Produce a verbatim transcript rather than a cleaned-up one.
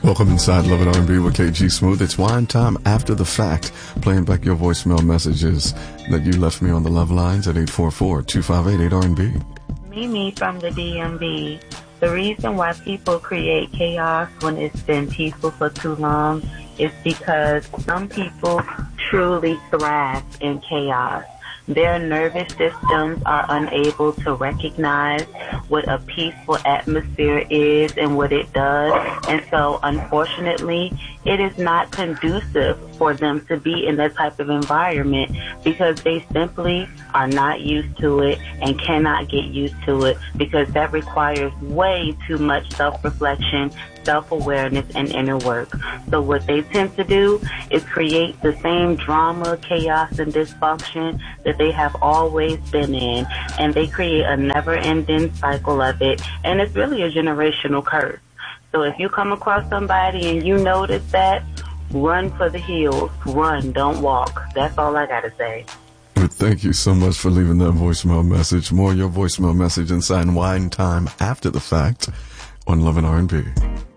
Welcome inside Love and R and B with K G Smooth. It's wine time after the fact, playing back your voicemail messages that you left me on the love lines at eight four four, two five eight, eight R and B. Mimi from the D M V. The reason why people create chaos when it's been peaceful for too long is because some people truly thrive in chaos. Their nervous systems are unable to recognize what a peaceful atmosphere is and what it does. And so, unfortunately, it is not conducive for them to be in that type of environment because they simply are not used to it and cannot get used to it because that requires way too much self-reflection, self-awareness, and inner work. So what they tend to do is create the same drama, chaos, and dysfunction that they have always been in, and they create a never-ending cycle of it, and it's really a generational curse. So if you come across somebody and you notice that, run for the hills. Run, don't walk. That's all I gotta say. Thank you so much for leaving that voicemail message. More of your voicemail message inside Wine Time after the fact on Love and R and B.